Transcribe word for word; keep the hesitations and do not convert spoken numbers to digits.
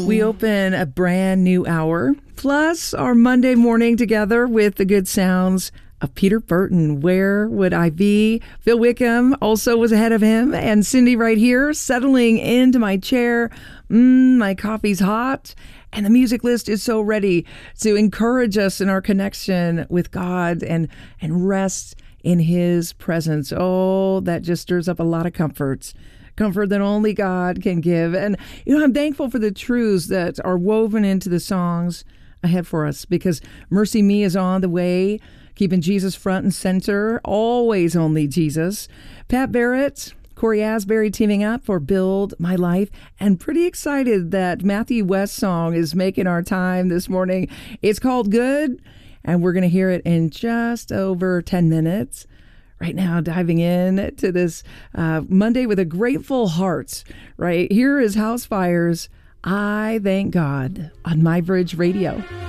We open a brand new hour, plus our Monday morning together with the good sounds of Peter Burton. Where would I be? Phil Wickham also was ahead of him, and Cindy right here, settling into my chair. Mmm, my coffee's hot, and the music list is so ready to encourage us in our connection with God and, and rest in His presence. Oh, that just stirs up a lot of comforts. Comfort that only God can give. And, you know, I'm thankful for the truths that are woven into the songs ahead for us, because Mercy Me is on the way, keeping Jesus front and center, always only Jesus. Pat Barrett, Corey Asbury teaming up for Build My Life, and pretty excited that Matthew West's song is making our time this morning. It's called Good, and we're going to hear it in just over ten minutes. Right now, diving in to this uh, Monday with a grateful heart. Right here is House Fires, I Thank God, on My Bridge Radio.